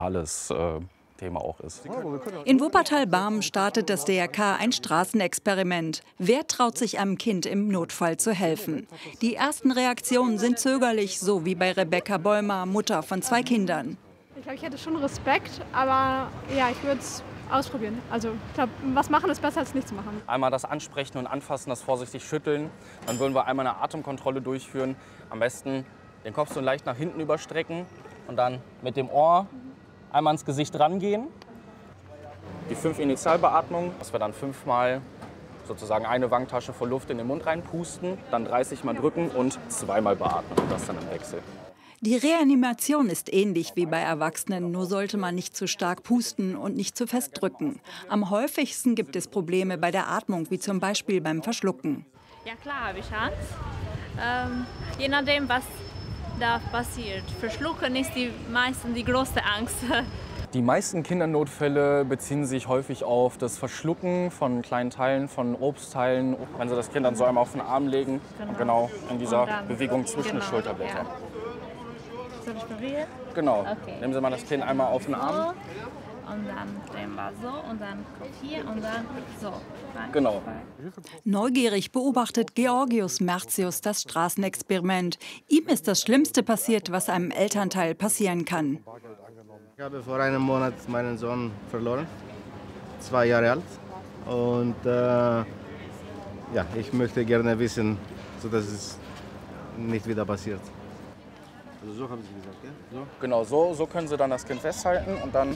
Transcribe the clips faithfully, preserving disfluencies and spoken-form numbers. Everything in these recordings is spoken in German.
alles äh, Thema auch ist. In Wuppertal-Barmen startet das D R K ein Straßenexperiment. Wer traut sich einem Kind im Notfall zu helfen? Die ersten Reaktionen sind zögerlich, so wie bei Rebecca Bäumer, Mutter von zwei Kindern. Ich glaube, ich hätte schon Respekt, aber ja, ich würde es ausprobieren. Also ich glaube, was machen ist besser als nichts machen. Einmal das Ansprechen und Anfassen, das vorsichtig schütteln. Dann würden wir einmal eine Atemkontrolle durchführen. Am besten den Kopf so leicht nach hinten überstrecken und dann mit dem Ohr einmal ins Gesicht rangehen. Die fünf Initialbeatmungen, dass wir dann fünfmal sozusagen eine Wangentasche voll Luft in den Mund reinpusten, dann dreißig Mal drücken und zweimal beatmen. Und das dann im Wechsel. Die Reanimation ist ähnlich wie bei Erwachsenen, nur sollte man nicht zu stark pusten und nicht zu fest drücken. Am häufigsten gibt es Probleme bei der Atmung, wie zum Beispiel beim Verschlucken. Ja klar, habe ich Angst. Ähm, je nachdem, was da passiert. Verschlucken ist die meisten die größte Angst. Die meisten Kindernotfälle beziehen sich häufig auf das Verschlucken von kleinen Teilen, von Obstteilen. Wenn Sie das Kind dann so einmal auf den Arm legen, genau, genau in dieser dann, Bewegung zwischen genau, den Schulterblättern. Ja. Soll ich probieren? Genau. Okay. Nehmen Sie mal das Kind einmal auf den Arm. Und dann drehen wir so und dann Kopf hier und dann so. Rein, Genau. rein. Neugierig beobachtet Georgius Merzius das Straßenexperiment. Ihm ist das Schlimmste passiert, was einem Elternteil passieren kann. Ich habe vor einem Monat meinen Sohn verloren, zwei Jahre alt. Und äh, ja, ich möchte gerne wissen, sodass es nicht wieder passiert. Also so haben Sie gesagt, ja? So? Genau, so, so können Sie dann das Kind festhalten und dann.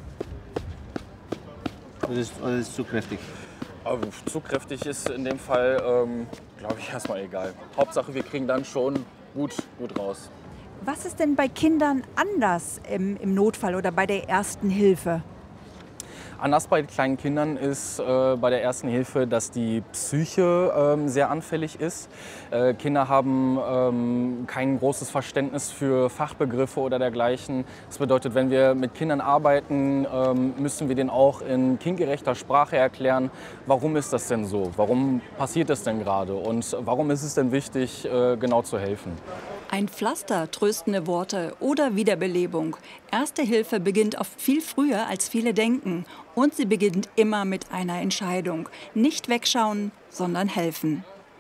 Das ist, das ist zu kräftig. Aber zu kräftig ist in dem Fall, ähm, glaube ich, erstmal egal. Hauptsache, wir kriegen dann schon gut, gut raus. Was ist denn bei Kindern anders im, im Notfall oder bei der ersten Hilfe? Anders bei kleinen Kindern ist äh, bei der ersten Hilfe, dass die Psyche ähm, sehr anfällig ist. Äh, Kinder haben ähm, kein großes Verständnis für Fachbegriffe oder dergleichen. Das bedeutet, wenn wir mit Kindern arbeiten, ähm, müssen wir denen auch in kindgerechter Sprache erklären, warum ist das denn so? Warum passiert das denn gerade? Und warum ist es denn wichtig, äh, genau zu helfen? Ein Pflaster, tröstende Worte oder Wiederbelebung. Erste Hilfe beginnt oft viel früher, als viele denken. Und sie beginnt immer mit einer Entscheidung. Nicht wegschauen, sondern helfen.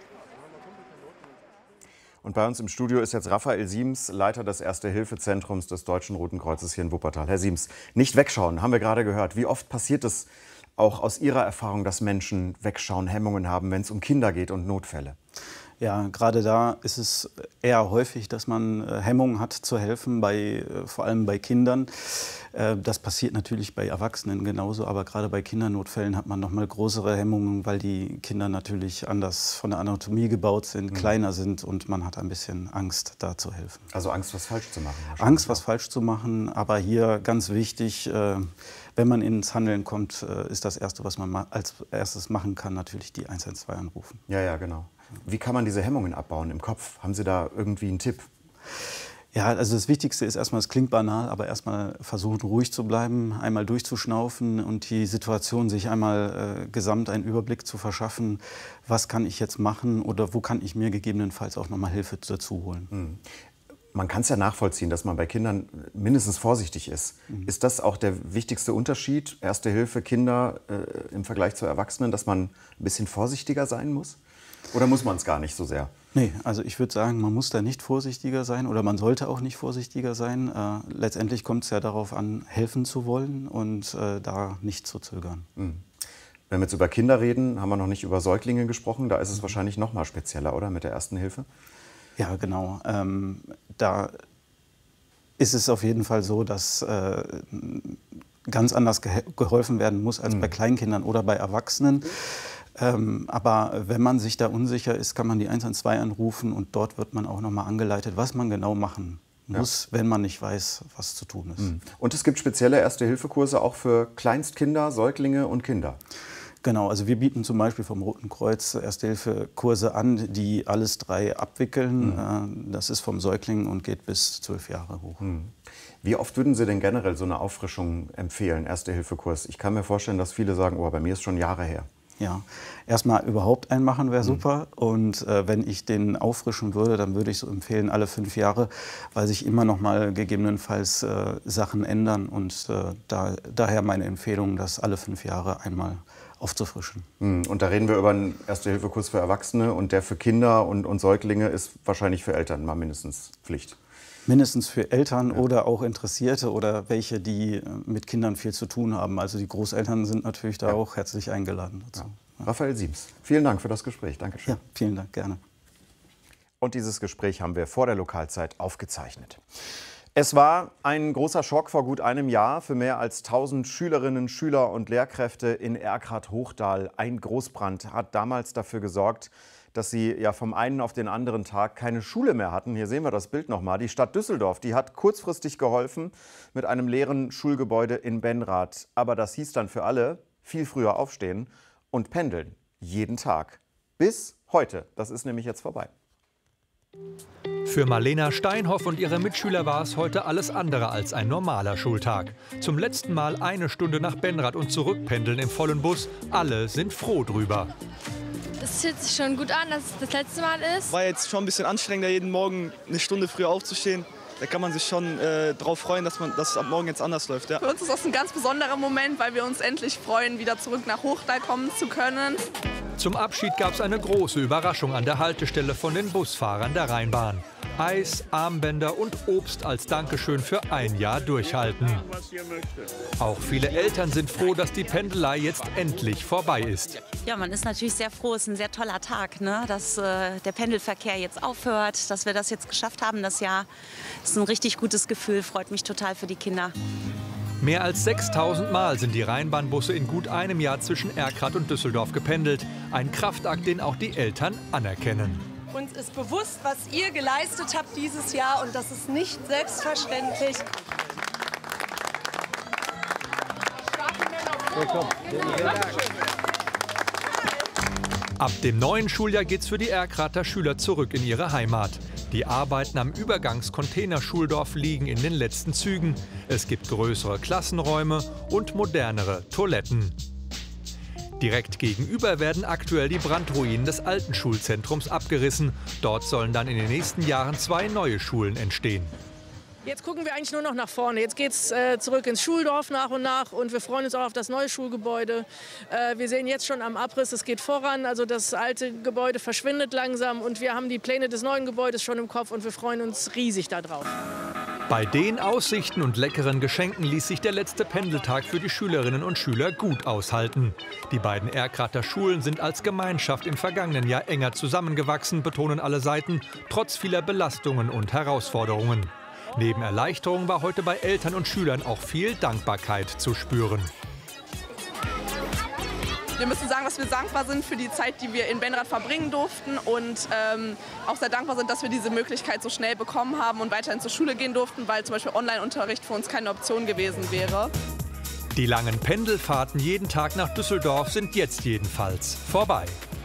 Und bei uns im Studio ist jetzt Raphael Siems, Leiter des Erste-Hilfe-Zentrums des Deutschen Roten Kreuzes hier in Wuppertal. Herr Siems, nicht wegschauen, haben wir gerade gehört. Wie oft passiert es auch aus Ihrer Erfahrung, dass Menschen wegschauen, Hemmungen haben, wenn es um Kinder geht und Notfälle? Ja, gerade da ist es eher häufig, dass man Hemmungen hat zu helfen, bei, vor allem bei Kindern. Das passiert natürlich bei Erwachsenen genauso, aber gerade bei Kindernotfällen hat man noch mal größere Hemmungen, weil die Kinder natürlich anders von der Anatomie gebaut sind, mhm. kleiner sind und man hat ein bisschen Angst, da zu helfen. Also Angst, was falsch zu machen? Angst, was falsch zu machen, aber hier ganz wichtig, wenn man ins Handeln kommt, ist das Erste, was man als erstes machen kann, natürlich die eins eins zwei anrufen. Ja, ja, genau. Wie kann man diese Hemmungen abbauen im Kopf? Haben Sie da irgendwie einen Tipp? Ja, also das Wichtigste ist erstmal, es klingt banal, aber erstmal versuchen, ruhig zu bleiben, einmal durchzuschnaufen und die Situation sich einmal äh, gesamt einen Überblick zu verschaffen. Was kann ich jetzt machen oder wo kann ich mir gegebenenfalls auch noch mal Hilfe dazu holen? Mhm. Man kann es ja nachvollziehen, dass man bei Kindern mindestens vorsichtig ist. Mhm. Ist das auch der wichtigste Unterschied, Erste Hilfe, Kinder äh, im Vergleich zu Erwachsenen, dass man ein bisschen vorsichtiger sein muss? Oder muss man es gar nicht so sehr? Nee, also ich würde sagen, man muss da nicht vorsichtiger sein oder man sollte auch nicht vorsichtiger sein. Äh, letztendlich kommt es ja darauf an, helfen zu wollen und äh, da nicht zu zögern. Mhm. Wenn wir jetzt über Kinder reden, haben wir noch nicht über Säuglinge gesprochen. Da ist es wahrscheinlich noch mal spezieller, oder, mit der Ersten Hilfe? Ja, genau. Ähm, da ist es auf jeden Fall so, dass äh, ganz anders ge geholfen werden muss als mhm. bei Kleinkindern oder bei Erwachsenen. Ähm, aber wenn man sich da unsicher ist, kann man die eins eins zwei anrufen und dort wird man auch noch mal angeleitet, was man genau machen muss, ja. wenn man nicht weiß, was zu tun ist. Mhm. Und es gibt spezielle Erste-Hilfe-Kurse auch für Kleinstkinder, Säuglinge und Kinder? Genau, also wir bieten zum Beispiel vom Roten Kreuz Erste-Hilfe-Kurse an, die alles drei abwickeln. Mhm. Das ist vom Säugling und geht bis zwölf Jahre hoch. Mhm. Wie oft würden Sie denn generell so eine Auffrischung empfehlen, Erste-Hilfe-Kurs? Ich kann mir vorstellen, dass viele sagen, oh, bei mir ist schon Jahre her. Ja, erstmal überhaupt einmachen wäre super. Mhm. Und äh, wenn ich den auffrischen würde, dann würde ich so empfehlen, alle fünf Jahre, weil sich immer noch mal gegebenenfalls äh, Sachen ändern. Und äh, da, daher meine Empfehlung, das alle fünf Jahre einmal aufzufrischen. Mhm. Und da reden wir über einen Erste-Hilfe-Kurs für Erwachsene. Und der für Kinder und, und Säuglinge ist wahrscheinlich für Eltern mal mindestens Pflicht. Mindestens für Eltern ja. oder auch Interessierte oder welche, die mit Kindern viel zu tun haben. Also die Großeltern sind natürlich da ja. auch herzlich eingeladen dazu. Ja. Raphael Siems, vielen Dank für das Gespräch. Dankeschön. Ja, vielen Dank, gerne. Und dieses Gespräch haben wir vor der Lokalzeit aufgezeichnet. Es war ein großer Schock vor gut einem Jahr für mehr als tausend Schülerinnen, Schüler und Lehrkräfte in Erkrath-Hochdahl. Ein Großbrand hat damals dafür gesorgt, dass sie ja vom einen auf den anderen Tag keine Schule mehr hatten. Hier sehen wir das Bild nochmal. Die Stadt Düsseldorf, die hat kurzfristig geholfen mit einem leeren Schulgebäude in Benrath. Aber das hieß dann für alle, viel früher aufstehen und pendeln. Jeden Tag. Bis heute. Das ist nämlich jetzt vorbei. Für Marlena Steinhoff und ihre Mitschüler war es heute alles andere als ein normaler Schultag. Zum letzten Mal eine Stunde nach Benrath und zurückpendeln im vollen Bus. Alle sind froh drüber. Es fühlt sich schon gut an, dass es das letzte Mal ist. War jetzt schon ein bisschen anstrengender, jeden Morgen eine Stunde früher aufzustehen. Da kann man sich schon äh, darauf freuen, dass, man, dass es ab morgen jetzt anders läuft. Ja. Für uns ist das ein ganz besonderer Moment, weil wir uns endlich freuen, wieder zurück nach Hochdahl kommen zu können. Zum Abschied gab es eine große Überraschung an der Haltestelle von den Busfahrern der Rheinbahn. Eis, Armbänder und Obst als Dankeschön für ein Jahr Durchhalten. Auch viele Eltern sind froh, dass die Pendelei jetzt endlich vorbei ist. Ja, man ist natürlich sehr froh. Es ist ein sehr toller Tag, ne? Dass äh, der Pendelverkehr jetzt aufhört, dass wir das jetzt geschafft haben, das Jahr. Das ist ein richtig gutes Gefühl, freut mich total für die Kinder. Mehr als sechstausend Mal sind die Rheinbahnbusse in gut einem Jahr zwischen Erkrath und Düsseldorf gependelt. Ein Kraftakt, den auch die Eltern anerkennen. Uns ist bewusst, was ihr geleistet habt dieses Jahr, und das ist nicht selbstverständlich. Ab dem neuen Schuljahr geht's für die Erkrather Schüler zurück in ihre Heimat. Die Arbeiten am Übergangscontainerschuldorf liegen in den letzten Zügen. Es gibt größere Klassenräume und modernere Toiletten. Direkt gegenüber werden aktuell die Brandruinen des alten Schulzentrums abgerissen. Dort sollen dann in den nächsten Jahren zwei neue Schulen entstehen. Jetzt gucken wir eigentlich nur noch nach vorne. Jetzt geht es äh, zurück ins Schuldorf nach und nach, und wir freuen uns auch auf das neue Schulgebäude. Äh, wir sehen jetzt schon am Abriss, es geht voran. Also das alte Gebäude verschwindet langsam, und wir haben die Pläne des neuen Gebäudes schon im Kopf, und wir freuen uns riesig darauf. Bei den Aussichten und leckeren Geschenken ließ sich der letzte Pendeltag für die Schülerinnen und Schüler gut aushalten. Die beiden Erkrather Schulen sind als Gemeinschaft im vergangenen Jahr enger zusammengewachsen, betonen alle Seiten, trotz vieler Belastungen und Herausforderungen. Neben Erleichterung war heute bei Eltern und Schülern auch viel Dankbarkeit zu spüren. Wir müssen sagen, dass wir dankbar sind für die Zeit, die wir in Benrath verbringen durften, und ähm, auch sehr dankbar sind, dass wir diese Möglichkeit so schnell bekommen haben und weiterhin zur Schule gehen durften, weil zum Beispiel Online-Unterricht für uns keine Option gewesen wäre. Die langen Pendelfahrten jeden Tag nach Düsseldorf sind jetzt jedenfalls vorbei.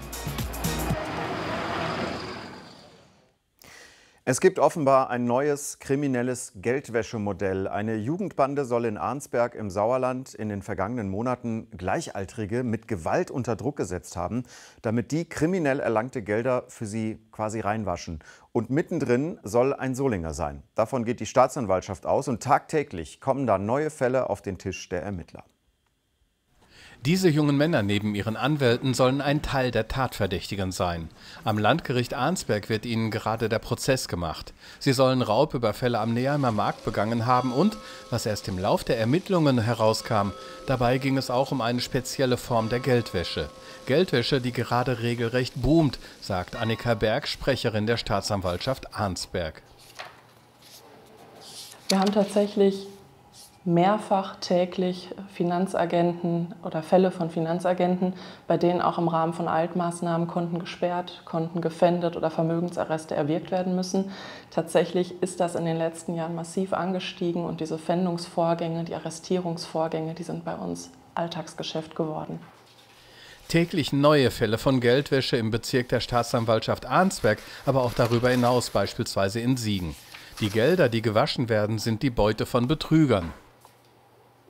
Es gibt offenbar ein neues kriminelles Geldwäschemodell. Eine Jugendbande soll in Arnsberg im Sauerland in den vergangenen Monaten Gleichaltrige mit Gewalt unter Druck gesetzt haben, damit die kriminell erlangte Gelder für sie quasi reinwaschen. Und mittendrin soll ein Solinger sein. Davon geht die Staatsanwaltschaft aus, und tagtäglich kommen da neue Fälle auf den Tisch der Ermittler. Diese jungen Männer neben ihren Anwälten sollen ein Teil der Tatverdächtigen sein. Am Landgericht Arnsberg wird ihnen gerade der Prozess gemacht. Sie sollen Raubüberfälle am Nehalmer Markt begangen haben und, was erst im Lauf der Ermittlungen herauskam, dabei ging es auch um eine spezielle Form der Geldwäsche. Geldwäsche, die gerade regelrecht boomt, sagt Annika Berg, Sprecherin der Staatsanwaltschaft Arnsberg. Wir haben tatsächlich mehrfach täglich Finanzagenten oder Fälle von Finanzagenten, bei denen auch im Rahmen von Altmaßnahmen Konten gesperrt, Konten gefändet oder Vermögensarreste erwirkt werden müssen. Tatsächlich ist das in den letzten Jahren massiv angestiegen, und diese Pfändungsvorgänge, die Arrestierungsvorgänge, die sind bei uns Alltagsgeschäft geworden. Täglich neue Fälle von Geldwäsche im Bezirk der Staatsanwaltschaft Arnsberg, aber auch darüber hinaus, beispielsweise in Siegen. Die Gelder, die gewaschen werden, sind die Beute von Betrügern.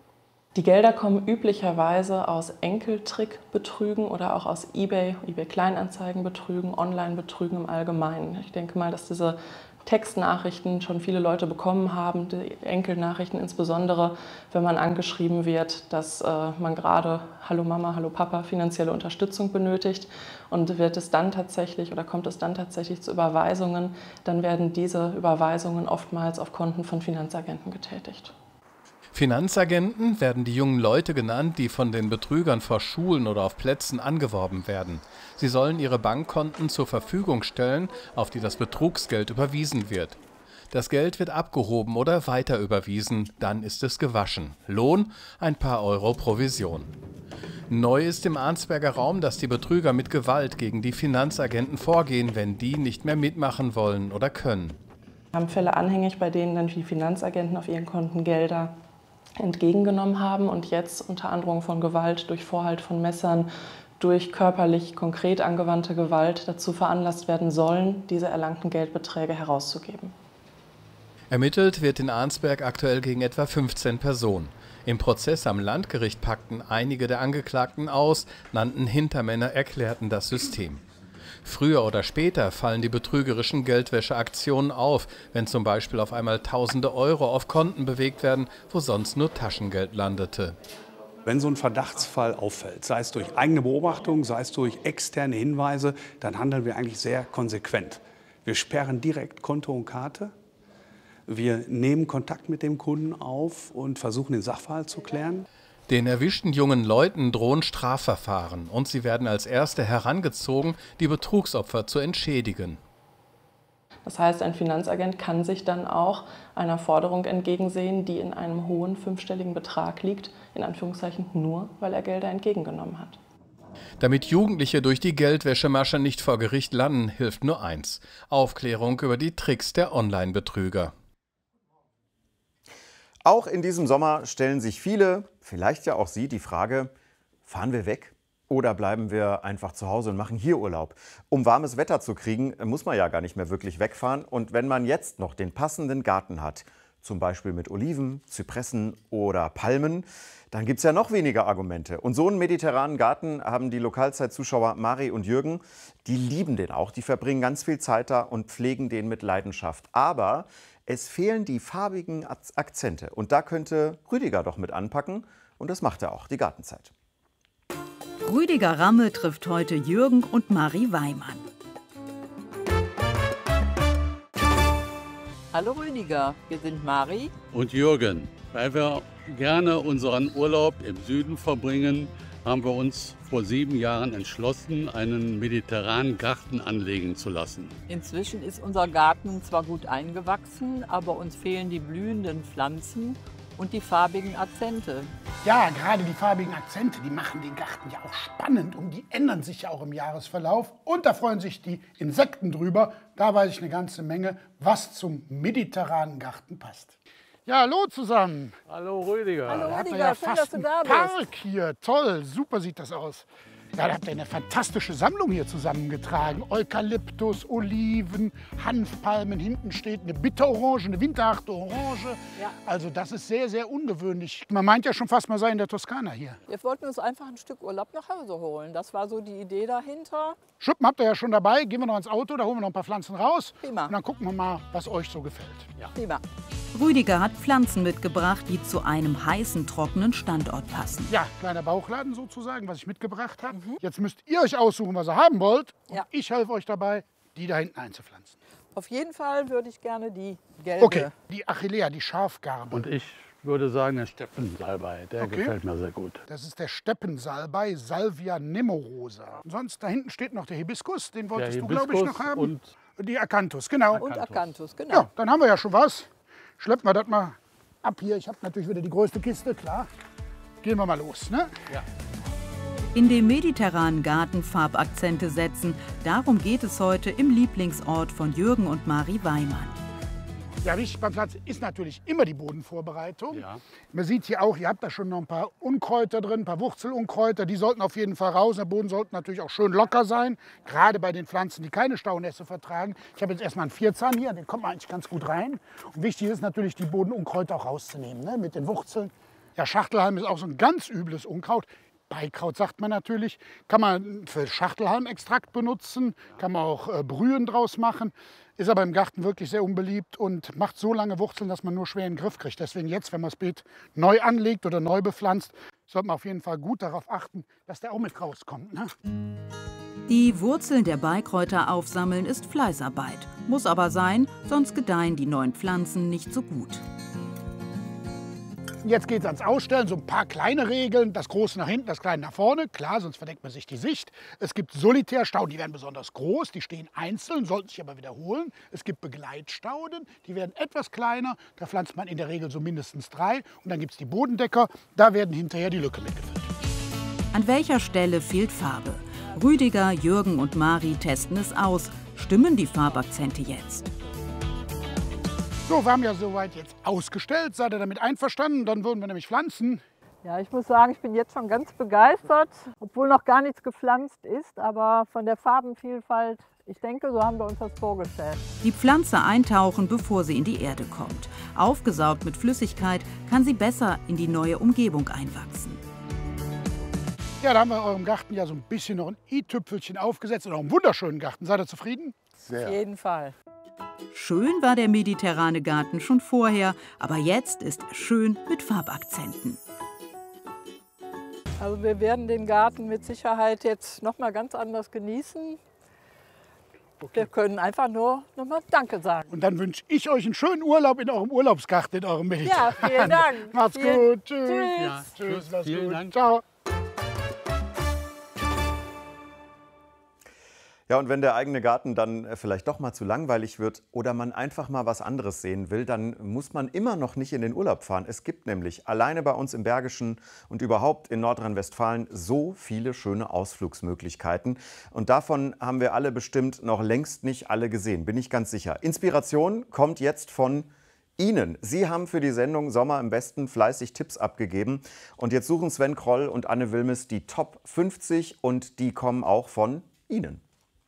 Die Gelder kommen üblicherweise aus Enkeltrickbetrügen oder auch aus eBay, eBay-Kleinanzeigenbetrügen, Online-Betrügen im Allgemeinen. Ich denke mal, dass diese Textnachrichten schon viele Leute bekommen haben, die Enkelnachrichten insbesondere, wenn man angeschrieben wird, dass äh, man gerade Hallo Mama, Hallo Papa finanzielle Unterstützung benötigt, und wird es dann tatsächlich oder kommt es dann tatsächlich zu Überweisungen, dann werden diese Überweisungen oftmals auf Konten von Finanzagenten getätigt. Finanzagenten werden die jungen Leute genannt, die von den Betrügern vor Schulen oder auf Plätzen angeworben werden. Sie sollen ihre Bankkonten zur Verfügung stellen, auf die das Betrugsgeld überwiesen wird. Das Geld wird abgehoben oder weiter überwiesen, dann ist es gewaschen. Lohn: ein paar Euro Provision. Neu ist im Arnsberger Raum, dass die Betrüger mit Gewalt gegen die Finanzagenten vorgehen, wenn die nicht mehr mitmachen wollen oder können. Wir haben Fälle anhängig, bei denen dann die Finanzagenten auf ihren Konten Gelder entgegengenommen haben und jetzt unter Androhung von Gewalt, durch Vorhalt von Messern, durch körperlich konkret angewandte Gewalt dazu veranlasst werden sollen, diese erlangten Geldbeträge herauszugeben. Ermittelt wird in Arnsberg aktuell gegen etwa fünfzehn Personen. Im Prozess am Landgericht packten einige der Angeklagten aus, nannten Hintermänner, erklärten das System. Früher oder später fallen die betrügerischen Geldwäscheaktionen auf, wenn zum Beispiel auf einmal tausende Euro auf Konten bewegt werden, wo sonst nur Taschengeld landete. Wenn so ein Verdachtsfall auffällt, sei es durch eigene Beobachtung, sei es durch externe Hinweise, dann handeln wir eigentlich sehr konsequent. Wir sperren direkt Konto und Karte. Wir nehmen Kontakt mit dem Kunden auf und versuchen, den Sachverhalt zu klären. Den erwischten jungen Leuten drohen Strafverfahren und sie werden als Erste herangezogen, die Betrugsopfer zu entschädigen. Das heißt, ein Finanzagent kann sich dann auch einer Forderung entgegensehen, die in einem hohen fünfstelligen Betrag liegt, in Anführungszeichen nur, weil er Gelder entgegengenommen hat. Damit Jugendliche durch die Geldwäschemasche nicht vor Gericht landen, hilft nur eins: Aufklärung über die Tricks der Online-Betrüger. Auch in diesem Sommer stellen sich viele, vielleicht ja auch Sie, die Frage: Fahren wir weg oder bleiben wir einfach zu Hause und machen hier Urlaub? Um warmes Wetter zu kriegen, muss man ja gar nicht mehr wirklich wegfahren. Und wenn man jetzt noch den passenden Garten hat, zum Beispiel mit Oliven, Zypressen oder Palmen, dann gibt es ja noch weniger Argumente. Und so einen mediterranen Garten haben die Lokalzeitzuschauer Mari und Jürgen. Die lieben den auch, die verbringen ganz viel Zeit da und pflegen den mit Leidenschaft. Aber es fehlen die farbigen Akzente. Und da könnte Rüdiger doch mit anpacken. Und das macht er auch, die Gartenzeit. Rüdiger Ramme trifft heute Jürgen und Mari Weimann. Hallo Rüdiger, wir sind Mari und Jürgen. Weil wir gerne unseren Urlaub im Süden verbringen, haben wir uns vor sieben Jahren entschlossen, einen mediterranen Garten anlegen zu lassen. Inzwischen ist unser Garten zwar gut eingewachsen, aber uns fehlen die blühenden Pflanzen und die farbigen Akzente. Ja, gerade die farbigen Akzente, die machen den Garten ja auch spannend und die ändern sich ja auch im Jahresverlauf. Und da freuen sich die Insekten drüber. Da weiß ich eine ganze Menge, was zum mediterranen Garten passt. Ja, hallo zusammen. Hallo Rüdiger. Hallo Rüdiger, ja schön, fast dass du da bist. Park hier, toll, super sieht das aus. Ja, da habt ihr eine fantastische Sammlung hier zusammengetragen. Eukalyptus, Oliven, Hanfpalmen, hinten steht eine Bitterorange, eine winterharte Orange. Ja. Also das ist sehr, sehr ungewöhnlich. Man meint ja schon fast, man sei in der Toskana hier. Wir wollten uns einfach ein Stück Urlaub nach Hause holen. Das war so die Idee dahinter. Schuppen habt ihr ja schon dabei. Gehen wir noch ins Auto, da holen wir noch ein paar Pflanzen raus. Prima. Und dann gucken wir mal, was euch so gefällt. Ja. Prima. Rüdiger hat Pflanzen mitgebracht, die zu einem heißen, trockenen Standort passen. Ja, kleiner Bauchladen sozusagen, was ich mitgebracht habe. Mhm. Jetzt müsst ihr euch aussuchen, was ihr haben wollt. Und ja. ich helfe euch dabei, die da hinten einzupflanzen. Auf jeden Fall würde ich gerne die gelbe. Okay, die Achillea, die Schafgarbe. Und ich würde sagen, der Steppensalbei, der okay. gefällt mir sehr gut. Das ist der Steppensalbei, Salvia nemorosa. Sonst da hinten steht noch der Hibiskus, den wolltest der du, glaube ich, noch haben. Und die Akanthus, genau. Und Akanthus, genau. Ja, dann haben wir ja schon was. Schleppen wir das mal ab hier. Ich habe natürlich wieder die größte Kiste, klar. Gehen wir mal los, ne? Ja. In dem mediterranen Garten Farbakzente setzen, darum geht es heute im Lieblingsort von Jürgen und Mari Weimann. Ja, wichtig beim Pflanzen ist natürlich immer die Bodenvorbereitung. Ja. Man sieht hier auch, ihr habt da schon noch ein paar Unkräuter drin, ein paar Wurzelunkräuter. Die sollten auf jeden Fall raus. Der Boden sollte natürlich auch schön locker sein, gerade bei den Pflanzen, die keine Staunässe vertragen. Ich habe jetzt erstmal einen Vierzahn hier, den kommt man eigentlich ganz gut rein. Und wichtig ist natürlich, die Bodenunkräuter auch rauszunehmen, ne? Mit den Wurzeln. Ja, Schachtelhalm ist auch so ein ganz übles Unkraut. Beikraut sagt man natürlich. Kann man für Schachtelhalmextrakt benutzen, kann man auch äh, Brühen draus machen. Ist aber im Garten wirklich sehr unbeliebt und macht so lange Wurzeln, dass man nur schwer in den Griff kriegt. Deswegen jetzt, wenn man das Beet neu anlegt oder neu bepflanzt, sollte man auf jeden Fall gut darauf achten, dass der auch mit rauskommt. Ne? Die Wurzeln der Beikräuter aufsammeln ist Fleißarbeit. Muss aber sein, sonst gedeihen die neuen Pflanzen nicht so gut. Jetzt geht es ans Ausstellen, so ein paar kleine Regeln. Das Große nach hinten, das Kleine nach vorne. Klar, sonst verdeckt man sich die Sicht. Es gibt Solitärstauden, die werden besonders groß, die stehen einzeln, sollten sich aber wiederholen. Es gibt Begleitstauden, die werden etwas kleiner. Da pflanzt man in der Regel so mindestens drei. Und dann gibt es die Bodendecker, da werden hinterher die Lücke mitgefüllt. An welcher Stelle fehlt Farbe? Rüdiger, Jürgen und Mari testen es aus. Stimmen die Farbakzente jetzt? So, wir haben ja soweit jetzt ausgestellt. Seid ihr damit einverstanden? Dann würden wir nämlich pflanzen. Ja, ich muss sagen, ich bin jetzt schon ganz begeistert, obwohl noch gar nichts gepflanzt ist, aber von der Farbenvielfalt, ich denke, so haben wir uns das vorgestellt. Die Pflanze eintauchen, bevor sie in die Erde kommt. Aufgesaugt mit Flüssigkeit kann sie besser in die neue Umgebung einwachsen. Ja, da haben wir in eurem Garten ja so ein bisschen noch ein i-Tüpfelchen aufgesetzt und auch einen wunderschönen Garten. Seid ihr zufrieden? Sehr. Auf jeden Fall. Schön war der mediterrane Garten schon vorher, aber jetzt ist er schön mit Farbakzenten. Also wir werden den Garten mit Sicherheit jetzt noch mal ganz anders genießen. Okay. Wir können einfach nur noch mal Danke sagen. Und dann wünsche ich euch einen schönen Urlaub in eurem Urlaubsgarten, in eurem Mediterran. Ja, vielen Dank. Macht's vielen, gut. Tschüss. Tschüss. Ja, tschüss. Macht's Vielen gut. Dank. Ciao. Ja, und wenn der eigene Garten dann vielleicht doch mal zu langweilig wird oder man einfach mal was anderes sehen will, dann muss man immer noch nicht in den Urlaub fahren. Es gibt nämlich alleine bei uns im Bergischen und überhaupt in Nordrhein-Westfalen so viele schöne Ausflugsmöglichkeiten. Und davon haben wir alle bestimmt noch längst nicht alle gesehen, bin ich ganz sicher. Inspiration kommt jetzt von Ihnen. Sie haben für die Sendung Sommer im Besten fleißig Tipps abgegeben. Und jetzt suchen Sven Kroll und Anne Wilmes die Top fünfzig und die kommen auch von Ihnen.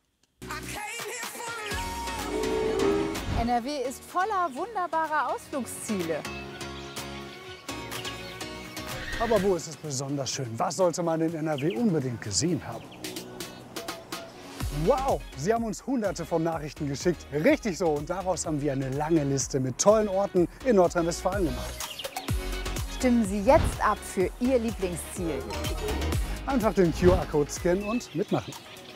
N R W ist voller wunderbarer Ausflugsziele. Aber wo ist es besonders schön? Was sollte man in N R W unbedingt gesehen haben? Wow, Sie haben uns hunderte von Nachrichten geschickt. Richtig so. Und daraus haben wir eine lange Liste mit tollen Orten in Nordrhein-Westfalen gemacht. Stimmen Sie jetzt ab für Ihr Lieblingsziel. Einfach den Q R-Code scannen und mitmachen.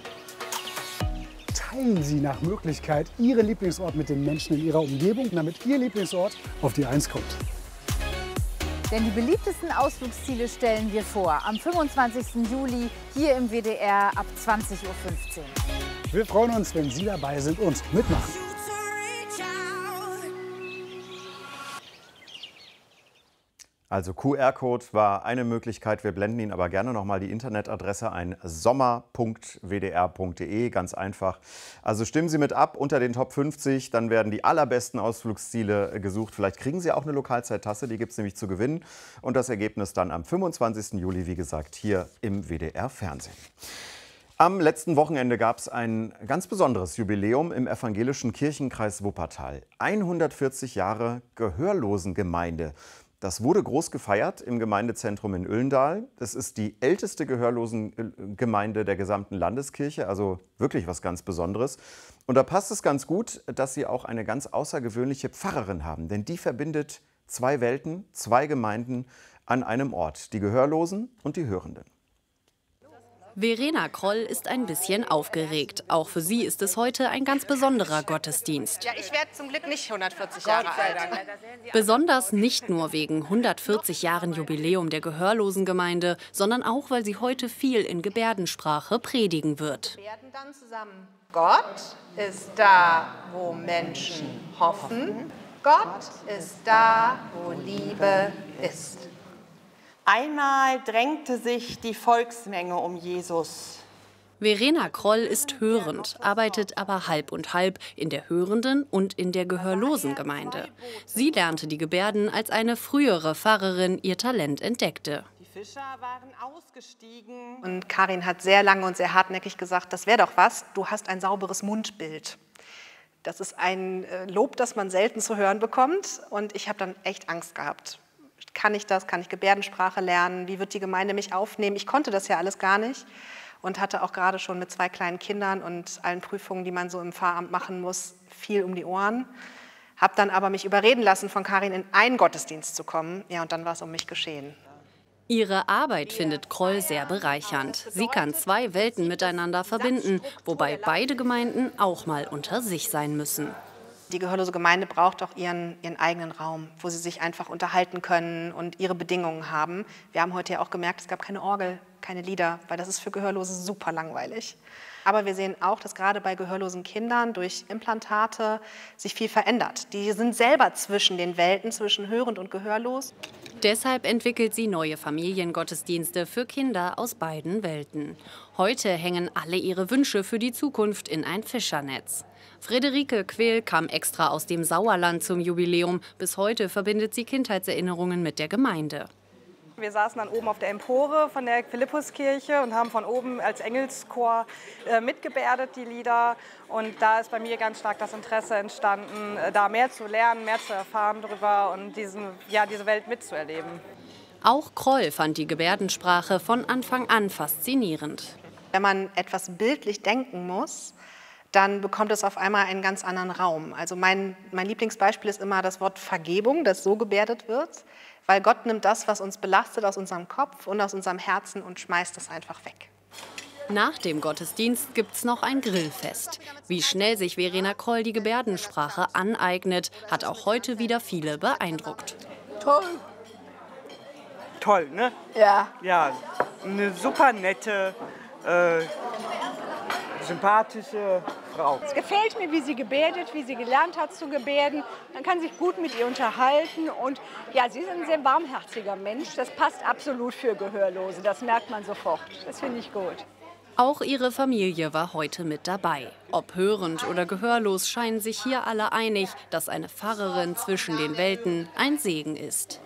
Teilen Sie nach Möglichkeit Ihren Lieblingsort mit den Menschen in Ihrer Umgebung, damit Ihr Lieblingsort auf die Eins kommt. Denn die beliebtesten Ausflugsziele stellen wir vor. Am fünfundzwanzigsten Juli hier im W D R ab zwanzig Uhr fünfzehn. Wir freuen uns, wenn Sie dabei sind und mitmachen. Also Q R-Code war eine Möglichkeit, wir blenden Ihnen aber gerne noch mal die Internetadresse ein, sommer punkt w d r punkt d e, ganz einfach. Also stimmen Sie mit ab unter den Top fünfzig, dann werden die allerbesten Ausflugsziele gesucht. Vielleicht kriegen Sie auch eine Lokalzeittasse, die gibt es nämlich zu gewinnen. Und das Ergebnis dann am fünfundzwanzigsten Juli, wie gesagt, hier im W D R-Fernsehen. Am letzten Wochenende gab es ein ganz besonderes Jubiläum im evangelischen Kirchenkreis Wuppertal. hundertvierzig Jahre Gehörlosengemeinde. Das wurde groß gefeiert im Gemeindezentrum in Uellendahl. Es ist die älteste Gehörlosengemeinde der gesamten Landeskirche, also wirklich was ganz Besonderes. Und da passt es ganz gut, dass Sie auch eine ganz außergewöhnliche Pfarrerin haben, denn die verbindet zwei Welten, zwei Gemeinden an einem Ort, die Gehörlosen und die Hörenden. Verena Kroll ist ein bisschen aufgeregt. Auch für sie ist es heute ein ganz besonderer Gottesdienst. Ja, ich werde zum Glück nicht hundertvierzig Jahre alt. Besonders nicht nur wegen hundertvierzig Jahren Jubiläum der Gehörlosengemeinde, sondern auch, weil sie heute viel in Gebärdensprache predigen wird. Wir werden dann zusammen. Gott ist da, wo Menschen hoffen. Gott ist da, wo Liebe ist. Einmal drängte sich die Volksmenge um Jesus. Verena Kroll ist hörend, arbeitet aber halb und halb in der Hörenden und in der Gehörlosengemeinde. Sie lernte die Gebärden, als eine frühere Pfarrerin ihr Talent entdeckte. Die Fischer waren ausgestiegen. Und Karin hat sehr lange und sehr hartnäckig gesagt, das wäre doch was, du hast ein sauberes Mundbild. Das ist ein Lob, das man selten zu hören bekommt. Und ich habe dann echt Angst gehabt. kann ich das, kann ich Gebärdensprache lernen, wie wird die Gemeinde mich aufnehmen? Ich konnte das ja alles gar nicht und hatte auch gerade schon mit zwei kleinen Kindern und allen Prüfungen, die man so im Pfarramt machen muss, viel um die Ohren. Habe dann aber mich überreden lassen, von Karin in einen Gottesdienst zu kommen. Ja, und dann war es um mich geschehen. Ihre Arbeit findet Kroll sehr bereichernd. Sie kann zwei Welten miteinander verbinden, wobei beide Gemeinden auch mal unter sich sein müssen. Die gehörlose Gemeinde braucht auch ihren, ihren eigenen Raum, wo sie sich einfach unterhalten können und ihre Bedingungen haben. Wir haben heute ja auch gemerkt, es gab keine Orgel, keine Lieder, weil das ist für Gehörlose super langweilig. Aber wir sehen auch, dass gerade bei gehörlosen Kindern durch Implantate sich viel verändert. Die sind selber zwischen den Welten, zwischen hörend und gehörlos. Deshalb entwickelt sie neue Familiengottesdienste für Kinder aus beiden Welten. Heute hängen alle ihre Wünsche für die Zukunft in ein Fischernetz. Friederike Quehl kam extra aus dem Sauerland zum Jubiläum. Bis heute verbindet sie Kindheitserinnerungen mit der Gemeinde. Wir saßen dann oben auf der Empore von der Philippuskirche und haben von oben als Engelschor äh, mitgebärdet die Lieder. Und da ist bei mir ganz stark das Interesse entstanden, äh, da mehr zu lernen, mehr zu erfahren darüber und diesen, ja, diese Welt mitzuerleben. Auch Kroll fand die Gebärdensprache von Anfang an faszinierend. Wenn man etwas bildlich denken muss, dann bekommt es auf einmal einen ganz anderen Raum. Also mein, mein Lieblingsbeispiel ist immer das Wort Vergebung, das so gebärdet wird. Weil Gott nimmt das, was uns belastet, aus unserem Kopf und aus unserem Herzen und schmeißt es einfach weg. Nach dem Gottesdienst gibt's noch ein Grillfest. Wie schnell sich Verena Kroll die Gebärdensprache aneignet, hat auch heute wieder viele beeindruckt. Toll. Toll, ne? Ja. Ja, eine super nette, äh, sympathische Frau. Es gefällt mir, wie sie gebärdet, wie sie gelernt hat zu gebärden. Man kann sich gut mit ihr unterhalten und ja, sie ist ein sehr warmherziger Mensch. Das passt absolut für Gehörlose, das merkt man sofort. Das finde ich gut. Auch ihre Familie war heute mit dabei. Ob hörend oder gehörlos, scheinen sich hier alle einig, dass eine Pfarrerin zwischen den Welten ein Segen ist.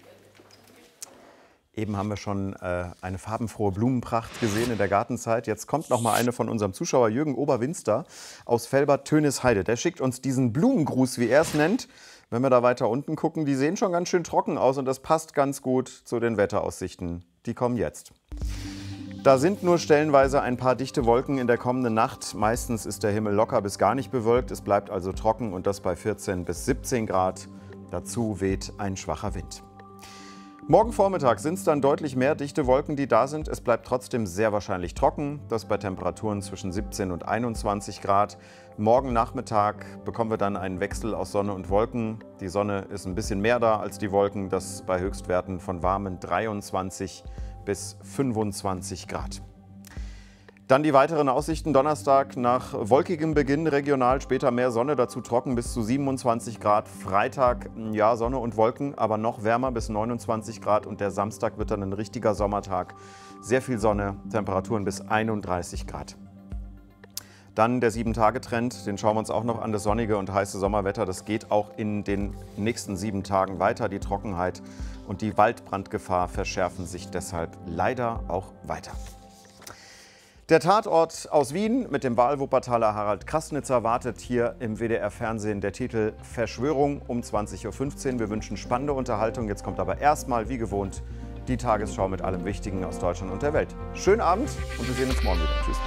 Eben haben wir schon äh, eine farbenfrohe Blumenpracht gesehen in der Gartenzeit. Jetzt kommt noch mal eine von unserem Zuschauer Jürgen Oberwinster aus Velbert-Tönisheide. Der schickt uns diesen Blumengruß, wie er es nennt. Wenn wir da weiter unten gucken, die sehen schon ganz schön trocken aus und das passt ganz gut zu den Wetteraussichten. Die kommen jetzt. Da sind nur stellenweise ein paar dichte Wolken in der kommenden Nacht. Meistens ist der Himmel locker bis gar nicht bewölkt. Es bleibt also trocken und das bei vierzehn bis siebzehn Grad. Dazu weht ein schwacher Wind. Morgen Vormittag sind es dann deutlich mehr dichte Wolken, die da sind. Es bleibt trotzdem sehr wahrscheinlich trocken, das bei Temperaturen zwischen siebzehn und einundzwanzig Grad. Morgen Nachmittag bekommen wir dann einen Wechsel aus Sonne und Wolken. Die Sonne ist ein bisschen mehr da als die Wolken, das bei Höchstwerten von warmen dreiundzwanzig bis fünfundzwanzig Grad. Dann die weiteren Aussichten. Donnerstag nach wolkigem Beginn regional, später mehr Sonne, dazu trocken bis zu siebenundzwanzig Grad. Freitag, ja, Sonne und Wolken, aber noch wärmer bis neunundzwanzig Grad. Und der Samstag wird dann ein richtiger Sommertag. Sehr viel Sonne, Temperaturen bis einunddreißig Grad. Dann der sieben-Tage-Trend, den schauen wir uns auch noch an. Das sonnige und heiße Sommerwetter, das geht auch in den nächsten sieben Tagen weiter. Die Trockenheit und die Waldbrandgefahr verschärfen sich deshalb leider auch weiter. Der Tatort aus Wien mit dem Wahlwuppertaler Harald Krassnitzer wartet hier im W D R-Fernsehen. Der Titel Verschwörung um zwanzig Uhr fünfzehn. Wir wünschen spannende Unterhaltung. Jetzt kommt aber erstmal, wie gewohnt, die Tagesschau mit allem Wichtigen aus Deutschland und der Welt. Schönen Abend und wir sehen uns morgen wieder. Tschüss.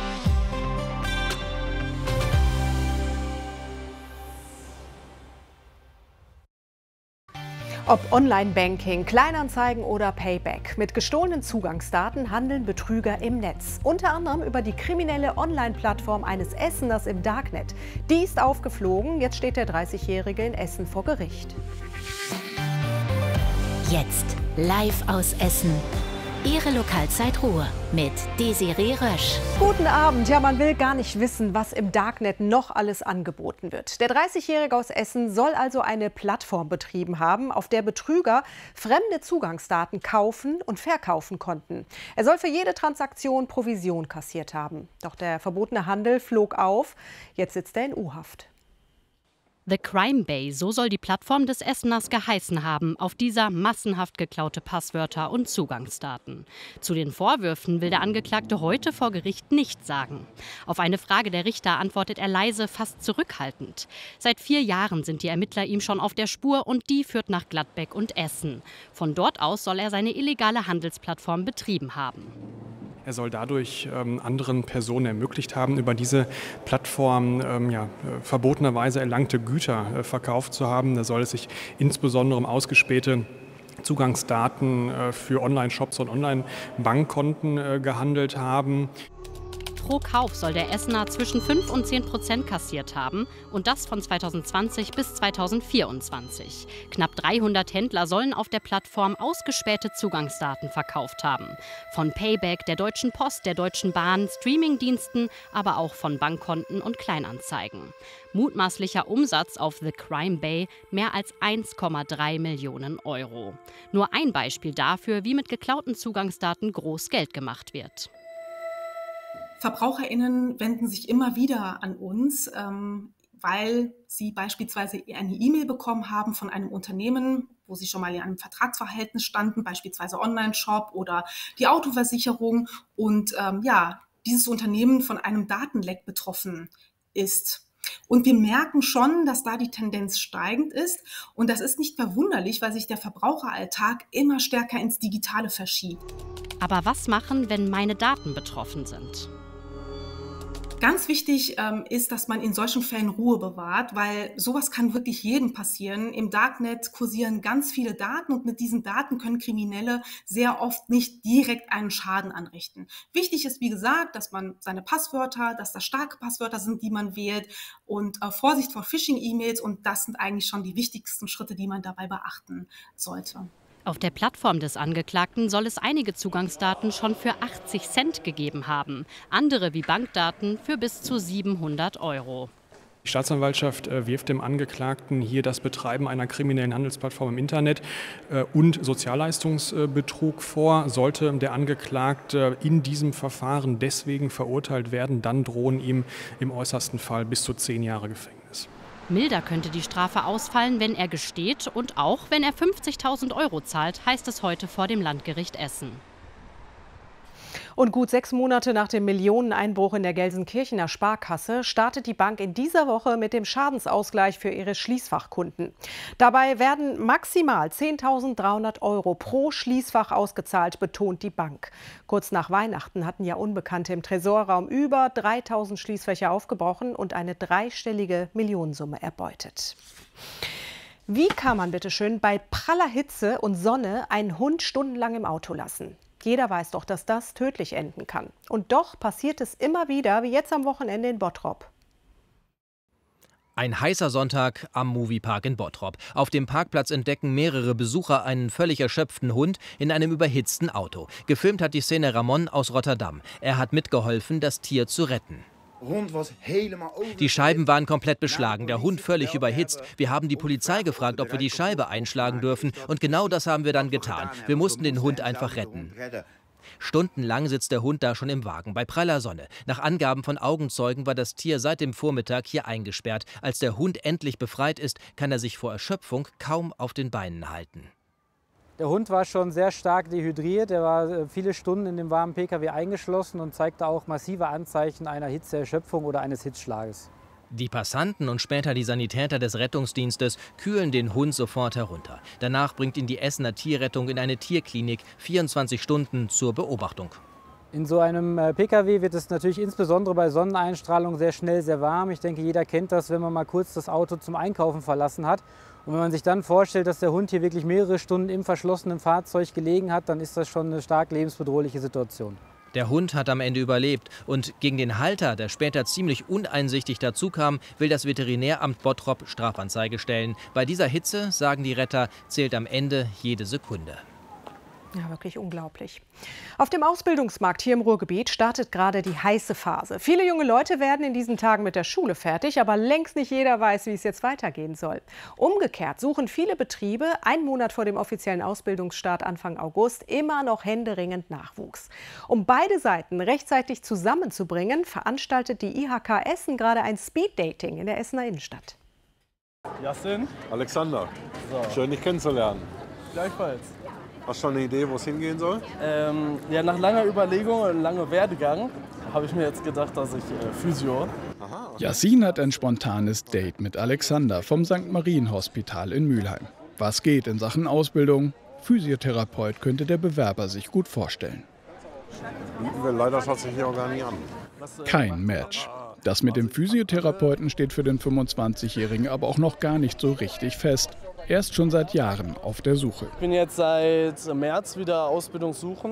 Ob Online-Banking, Kleinanzeigen oder Payback. Mit gestohlenen Zugangsdaten handeln Betrüger im Netz. Unter anderem über die kriminelle Online-Plattform eines Esseners im Darknet. Die ist aufgeflogen. Jetzt steht der dreißigjährige in Essen vor Gericht. Jetzt live aus Essen. Ihre Lokalzeit Ruhr mit Desiree Rösch. Guten Abend. Ja, man will gar nicht wissen, was im Darknet noch alles angeboten wird. Der dreißigjährige aus Essen soll also eine Plattform betrieben haben, auf der Betrüger fremde Zugangsdaten kaufen und verkaufen konnten. Er soll für jede Transaktion Provision kassiert haben. Doch der verbotene Handel flog auf. Jetzt sitzt er in U-Haft. The Crime Bay, so soll die Plattform des Esseners geheißen haben, auf dieser massenhaft geklaute Passwörter und Zugangsdaten. Zu den Vorwürfen will der Angeklagte heute vor Gericht nichts sagen. Auf eine Frage der Richter antwortet er leise, fast zurückhaltend. Seit vier Jahren sind die Ermittler ihm schon auf der Spur und die führt nach Gladbeck und Essen. Von dort aus soll er seine illegale Handelsplattform betrieben haben. Er soll dadurch ähm, anderen Personen ermöglicht haben, über diese Plattform ähm, ja, äh, verbotenerweise erlangte Güter äh, verkauft zu haben. Da soll es sich insbesondere um ausgespähte Zugangsdaten äh, für Online-Shops und Online-Bankkonten äh, gehandelt haben. Pro Kauf soll der Essener zwischen fünf und zehn Prozent kassiert haben und das von zweitausendzwanzig bis zweitausendvierundzwanzig. Knapp dreihundert Händler sollen auf der Plattform ausgespähte Zugangsdaten verkauft haben. Von Payback, der Deutschen Post, der Deutschen Bahn, Streamingdiensten, aber auch von Bankkonten und Kleinanzeigen. Mutmaßlicher Umsatz auf The Crime Bay mehr als eins Komma drei Millionen Euro. Nur ein Beispiel dafür, wie mit geklauten Zugangsdaten groß Geld gemacht wird. VerbraucherInnen wenden sich immer wieder an uns, ähm, weil sie beispielsweise eine E-Mail bekommen haben von einem Unternehmen, wo sie schon mal in einem Vertragsverhältnis standen, beispielsweise Online-Shop oder die Autoversicherung. Und ähm, ja, dieses Unternehmen von einem Datenleck betroffen ist. Und wir merken schon, dass da die Tendenz steigend ist. Und das ist nicht verwunderlich, weil sich der Verbraucheralltag immer stärker ins Digitale verschiebt. Aber was machen, wenn meine Daten betroffen sind? Ganz wichtig ähm, ist, dass man in solchen Fällen Ruhe bewahrt, weil sowas kann wirklich jedem passieren. Im Darknet kursieren ganz viele Daten und mit diesen Daten können Kriminelle sehr oft nicht direkt einen Schaden anrichten. Wichtig ist, wie gesagt, dass man seine Passwörter, dass das starke Passwörter sind, die man wählt und äh, Vorsicht vor Phishing-E-Mails, und das sind eigentlich schon die wichtigsten Schritte, die man dabei beachten sollte. Auf der Plattform des Angeklagten soll es einige Zugangsdaten schon für achtzig Cent gegeben haben, andere wie Bankdaten für bis zu siebenhundert Euro. Die Staatsanwaltschaft äh, wirft dem Angeklagten hier das Betreiben einer kriminellen Handelsplattform im Internet äh, und Sozialleistungsbetrug vor. Sollte der Angeklagte in diesem Verfahren deswegen verurteilt werden, dann drohen ihm im äußersten Fall bis zu zehn Jahre Gefängnis. Milder könnte die Strafe ausfallen, wenn er gesteht und auch wenn er fünfzigtausend Euro zahlt, heißt es heute vor dem Landgericht Essen. Und gut sechs Monate nach dem Millioneneinbruch in der Gelsenkirchener Sparkasse startet die Bank in dieser Woche mit dem Schadensausgleich für ihre Schließfachkunden. Dabei werden maximal zehntausenddreihundert Euro pro Schließfach ausgezahlt, betont die Bank. Kurz nach Weihnachten hatten ja Unbekannte im Tresorraum über dreitausend Schließfächer aufgebrochen und eine dreistellige Millionensumme erbeutet. Wie kann man bitte schön bei praller Hitze und Sonne einen Hund stundenlang im Auto lassen? Jeder weiß doch, dass das tödlich enden kann. Und doch passiert es immer wieder, wie jetzt am Wochenende in Bottrop. Ein heißer Sonntag am Moviepark in Bottrop. Auf dem Parkplatz entdecken mehrere Besucher einen völlig erschöpften Hund in einem überhitzten Auto. Gefilmt hat die Szene Ramon aus Rotterdam. Er hat mitgeholfen, das Tier zu retten. Die Scheiben waren komplett beschlagen, der Hund völlig überhitzt. Wir haben die Polizei gefragt, ob wir die Scheibe einschlagen dürfen. Und genau das haben wir dann getan. Wir mussten den Hund einfach retten. Stundenlang sitzt der Hund da schon im Wagen, bei praller Sonne. Nach Angaben von Augenzeugen war das Tier seit dem Vormittag hier eingesperrt. Als der Hund endlich befreit ist, kann er sich vor Erschöpfung kaum auf den Beinen halten. Der Hund war schon sehr stark dehydriert. Er war viele Stunden in dem warmen P K W eingeschlossen und zeigte auch massive Anzeichen einer Hitzeerschöpfung oder eines Hitzschlages. Die Passanten und später die Sanitäter des Rettungsdienstes kühlen den Hund sofort herunter. Danach bringt ihn die Essener Tierrettung in eine Tierklinik, vierundzwanzig Stunden zur Beobachtung. In so einem P K W wird es natürlich insbesondere bei Sonneneinstrahlung sehr schnell sehr warm. Ich denke, jeder kennt das, wenn man mal kurz das Auto zum Einkaufen verlassen hat. Und wenn man sich dann vorstellt, dass der Hund hier wirklich mehrere Stunden im verschlossenen Fahrzeug gelegen hat, dann ist das schon eine stark lebensbedrohliche Situation. Der Hund hat am Ende überlebt und gegen den Halter, der später ziemlich uneinsichtig dazukam, will das Veterinäramt Bottrop Strafanzeige stellen. Bei dieser Hitze, sagen die Retter, zählt am Ende jede Sekunde. Ja, wirklich unglaublich. Auf dem Ausbildungsmarkt hier im Ruhrgebiet startet gerade die heiße Phase. Viele junge Leute werden in diesen Tagen mit der Schule fertig, aber längst nicht jeder weiß, wie es jetzt weitergehen soll. Umgekehrt suchen viele Betriebe einen Monat vor dem offiziellen Ausbildungsstart Anfang August immer noch händeringend Nachwuchs. Um beide Seiten rechtzeitig zusammenzubringen, veranstaltet die I H K Essen gerade ein Speeddating in der Essener Innenstadt. Jasin. Alexander. So. Schön, dich kennenzulernen. Gleichfalls. Hast du schon eine Idee, wo es hingehen soll? Ähm, ja, nach langer Überlegung und langem Werdegang habe ich mir jetzt gedacht, dass ich äh, Physio. Aha, okay. Yasin hat ein spontanes Date mit Alexander vom Sankt Marien Hospital in Mülheim. Was geht in Sachen Ausbildung? Physiotherapeut könnte der Bewerber sich gut vorstellen. Bieten wir leider tatsächlich auch gar nicht an. Kein Match. Das mit dem Physiotherapeuten steht für den fünfundzwanzigjährigen aber auch noch gar nicht so richtig fest. Er ist schon seit Jahren auf der Suche. Ich bin jetzt seit März wieder Ausbildungssuchend.